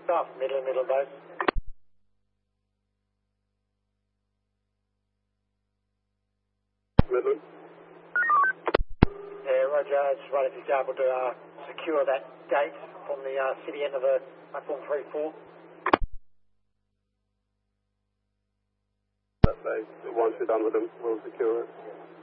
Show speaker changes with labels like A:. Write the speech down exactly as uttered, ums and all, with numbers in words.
A: Staff, middle, middle base.
B: Midland.
A: Yeah, Roger. I just wondering if you're able to uh, secure that gate from the uh, city end of the platform three four.
B: That base. Once we're done with them, we'll secure it.